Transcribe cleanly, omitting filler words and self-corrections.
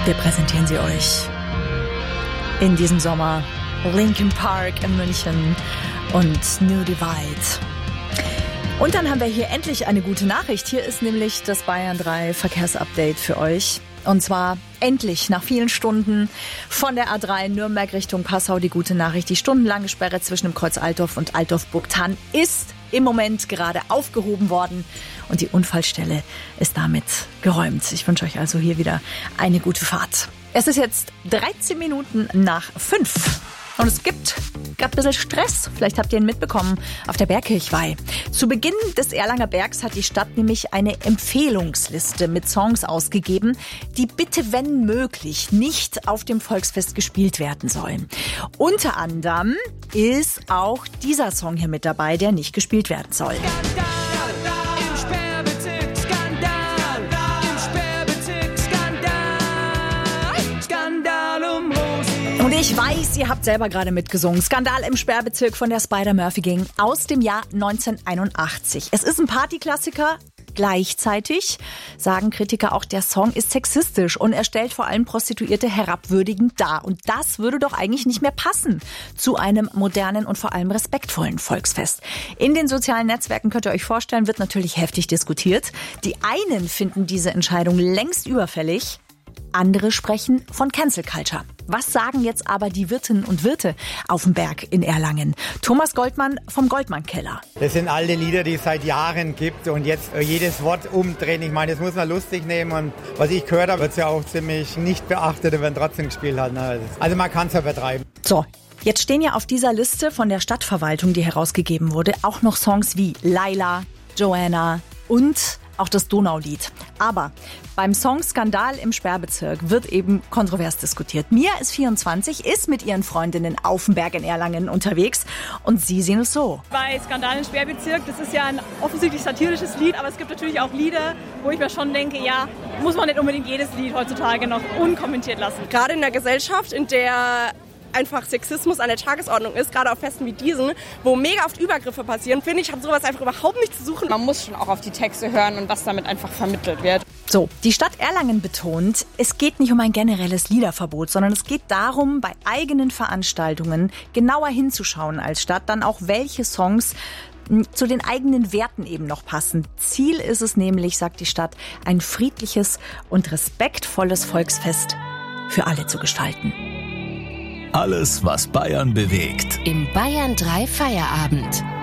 Wir präsentieren sie euch in diesem Sommer. Linkin Park in München und New Divide. Und dann haben wir hier endlich eine gute Nachricht. Hier ist nämlich das Bayern 3 Verkehrsupdate für euch. Und zwar endlich nach vielen Stunden von der A3 Nürnberg Richtung Passau die gute Nachricht. Die stundenlange Sperre zwischen dem Kreuz Altdorf und Altdorf-Burgthann ist im Moment gerade aufgehoben worden und die Unfallstelle ist damit geräumt. Ich wünsche euch also hier wieder eine gute Fahrt. Es ist jetzt 13 Minuten nach 5 und es gibt gerade ein bisschen Stress. Vielleicht habt ihr ihn mitbekommen auf der Bergkirchweih. Zu Beginn des Erlanger Bergs hat die Stadt nämlich eine Empfehlungsliste mit Songs ausgegeben, die bitte, wenn möglich, nicht auf dem Volksfest gespielt werden sollen. Unter anderem ist auch dieser Song hier mit dabei, der nicht gespielt werden soll. Und ich weiß, ihr habt selber gerade mitgesungen. Skandal im Sperrbezirk von der Spider-Murphy-Gang aus dem Jahr 1981. Es ist ein Partyklassiker. Gleichzeitig sagen Kritiker auch, der Song ist sexistisch und er stellt vor allem Prostituierte herabwürdigend dar. Und das würde doch eigentlich nicht mehr passen zu einem modernen und vor allem respektvollen Volksfest. In den sozialen Netzwerken, könnt ihr euch vorstellen, wird natürlich heftig diskutiert. Die einen finden diese Entscheidung längst überfällig. Andere sprechen von Cancel Culture. Was sagen jetzt aber die Wirtinnen und Wirte auf dem Berg in Erlangen? Thomas Goldmann vom Goldmann Keller. Das sind alte Lieder, die es seit Jahren gibt und jetzt jedes Wort umdrehen. Ich meine, das muss man lustig nehmen und was ich gehört habe, wird es ja auch ziemlich nicht beachtet und werden trotzdem gespielt halt. Also man kann es ja übertreiben. So. Jetzt stehen ja auf dieser Liste von der Stadtverwaltung, die herausgegeben wurde, auch noch Songs wie Laila, Joanna und auch das Donaulied. Aber beim Song Skandal im Sperrbezirk wird eben kontrovers diskutiert. Mia ist 24, ist mit ihren Freundinnen auf dem Berg in Erlangen unterwegs und sie sehen es so. Bei Skandal im Sperrbezirk, das ist ja ein offensichtlich satirisches Lied, aber es gibt natürlich auch Lieder, wo ich mir schon denke, ja, muss man nicht unbedingt jedes Lied heutzutage noch unkommentiert lassen. Gerade in der Gesellschaft, in der einfach Sexismus an der Tagesordnung ist, gerade auf Festen wie diesen, wo mega oft Übergriffe passieren, finde ich, hat sowas einfach überhaupt nichts zu suchen. Man muss schon auch auf die Texte hören und was damit einfach vermittelt wird. So, die Stadt Erlangen betont, es geht nicht um ein generelles Liederverbot, sondern es geht darum, bei eigenen Veranstaltungen genauer hinzuschauen als Stadt, dann auch welche Songs zu den eigenen Werten eben noch passen. Ziel ist es nämlich, sagt die Stadt, ein friedliches und respektvolles Volksfest für alle zu gestalten. Alles, was Bayern bewegt. Im Bayern 3 Feierabend.